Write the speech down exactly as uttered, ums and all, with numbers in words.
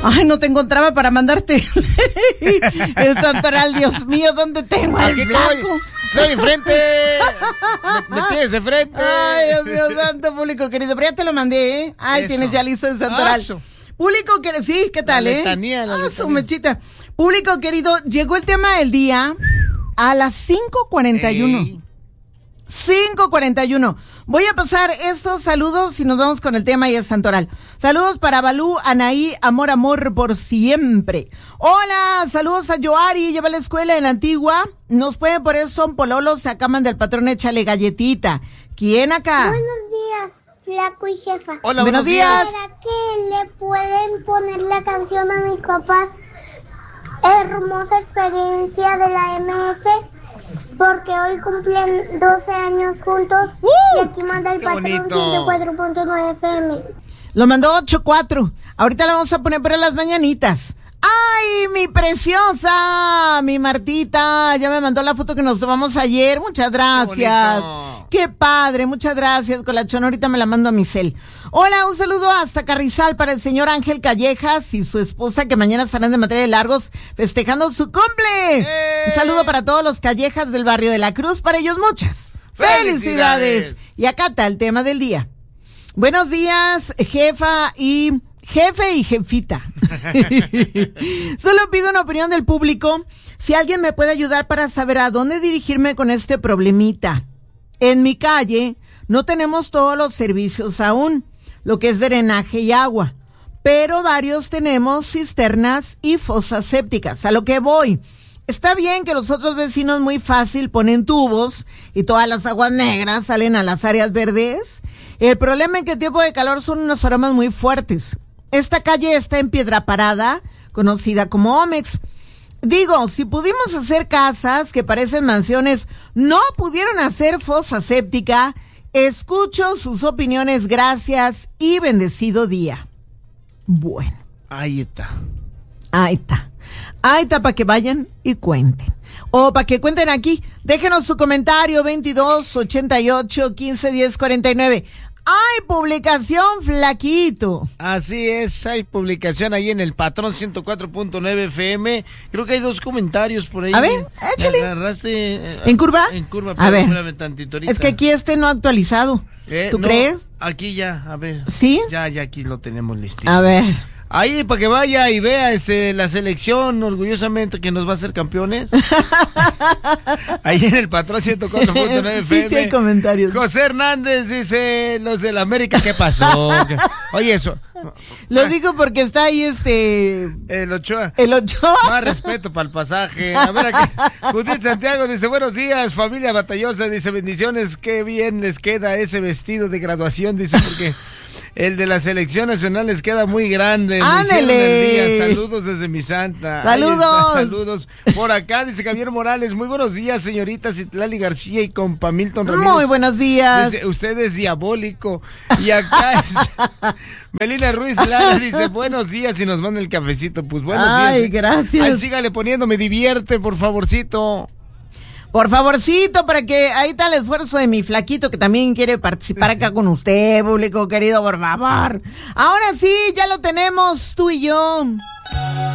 Ay, no te encontraba para mandarte el santoral, Dios mío, ¿dónde tengo el Aquí flaco? estoy, estoy enfrente. Me, me tienes de frente. Ay, Dios mío santo, público querido, pero ya te lo mandé, ¿eh? Ay, Eso. tienes ya listo el santoral. Eso. Público querido, sí, ¿qué tal, La eh? letanía, la Ah, su letanía. mechita. Público querido, llegó el tema del día a las cinco cuarenta y uno. Ey. cinco cuarenta y uno. Voy a pasar estos saludos y nos vamos con el tema y el santoral. Saludos para Balú, Anaí, amor, amor por siempre. Hola, saludos a Yoari, lleva a la escuela en la Antigua. Nos pueden poner son pololos, se acaban del patrón, échale galletita. ¿Quién acá? Buenos días, Flaco y Jefa. Hola, Buenos buenos días. ¿Será que le pueden poner la canción a mis papás? Hermosa experiencia de la M S. Porque hoy cumplen doce años juntos. ¡Uh! Y aquí manda el ¡Qué patrón bonito! ciento cuatro punto nueve F M. Lo mandó ocho cuatro. Ahorita le vamos a poner para las mañanitas. ¡Ay, mi preciosa! Mi Martita, ya me mandó la foto que nos tomamos ayer. Muchas gracias. bonito. Qué padre, muchas gracias, colachón. Ahorita me la mando a mi cel. Hola, un saludo hasta Carrizal para el señor Ángel Callejas y su esposa que mañana estarán de materia de largos festejando su cumple. ¡Eh! Un saludo para todos los Callejas del barrio de la Cruz. Para ellos muchas felicidades. ¡Felicidades! Y acá está el tema del día. Buenos días, jefa y... Jefe y jefita. Solo pido una opinión del público. Si alguien me puede ayudar para saber a dónde dirigirme con este problemita. En mi calle no tenemos todos los servicios aún, lo que es drenaje y agua, pero varios tenemos cisternas y fosas sépticas. A lo que voy. Está bien que los otros vecinos muy fácil ponen tubos y todas las aguas negras salen a las áreas verdes. El problema es que en tiempo de calor son unos aromas muy fuertes. Esta calle está en Piedra Parada, conocida como Omex. Digo, si pudimos hacer casas que parecen mansiones, no pudieron hacer fosa séptica. Escucho sus opiniones, gracias y bendecido día. Bueno, Ahí está. ahí está. Ahí está para que vayan y cuenten. O para que cuenten aquí. Déjenos su comentario veintidós ochenta y ocho quince diez cuarenta y nueve. ¡Ay, publicación, flaquito! Así es, hay publicación ahí en el patrón ciento cuatro punto nueve F M. Creo que hay dos comentarios por ahí. A ver, échale. ¿Me agarraste? eh, ¿En curva? En curva, A pero ver. espérame tantito ahorita. Es que aquí este no ha actualizado. Eh, ¿Tú no, crees? Aquí ya, a ver. ¿Sí? Ya, ya aquí lo tenemos listo. A ver. Ahí para que vaya y vea este la selección orgullosamente que nos va a hacer campeones. Ahí en el patrón ciento cuatro punto nueve F M. Sí, sí hay comentarios. José Hernández dice, los del América, ¿qué pasó? Oye, eso. Lo digo porque está ahí este... El Ochoa. El Ochoa. Más respeto para el pasaje. A ver aquí. Judith Santiago dice, buenos días, familia batallosa. Dice, bendiciones, qué bien les queda ese vestido de graduación. Dice, porque el de la selección nacional les queda muy grande. Me hicieron ¡Ándele! el día. Saludos desde mi santa. Ahí ¡Saludos! está, saludos. Por acá dice Javier Morales, muy buenos días, señorita Citlali García y compa Milton Ramírez. Muy buenos días. Dice, usted es diabólico. Y acá es... Melina Ruiz Lara dice, buenos días y nos manda el cafecito. Pues buenos Ay, días. gracias. Ay, sígale poniendo, me divierte, por favorcito. Por favorcito, para que ahí está el esfuerzo de mi flaquito que también quiere participar acá con usted, público querido, por favor. Ahora sí, ya lo tenemos, tú y yo.